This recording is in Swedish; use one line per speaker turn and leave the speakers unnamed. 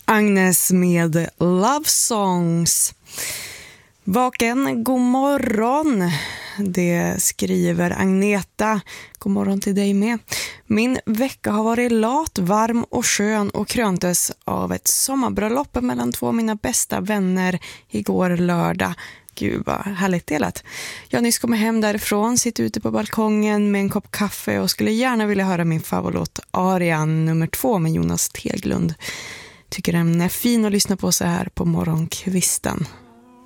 Agnes med Love Songs. Vaken, god morgon. Det skriver Agneta. God morgon till dig med. Min vecka har varit lat, varm och skön och kröntes av ett sommarbröllop mellan två av mina bästa vänner igår lördag. Gud vad härligt delat. Jag nyss kommer hem därifrån, sitter ute på balkongen med en kopp kaffe och skulle gärna vilja höra min favoritlåt Arian nummer 2 med Jonas Teglund. Tycker den är fin att lyssna på så här på morgonkvisten.